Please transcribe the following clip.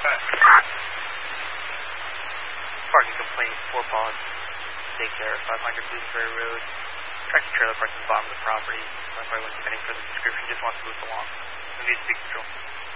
Parking complaint, 4 Paws, daycare, 500 Bloomsbury Road. Tractor trailer parked in the bottom of the property. I probably won't give any further description, just wants to move along. No need to speak control.